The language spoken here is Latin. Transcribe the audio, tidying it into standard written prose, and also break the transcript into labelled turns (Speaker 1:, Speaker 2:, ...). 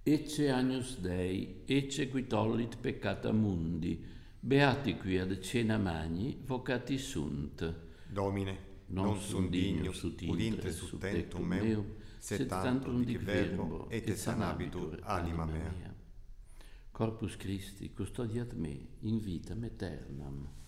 Speaker 1: Ecce Agnus Dei, ecce qui tollit peccata mundi, beati qui ad cena magni, vocati sunt.
Speaker 2: Domine, non sum dignus ut intre subtentum meum, sed tantum dic verbo, et sanabitur anima mea.
Speaker 1: Corpus Christi, custodiat me in vitam aeternam.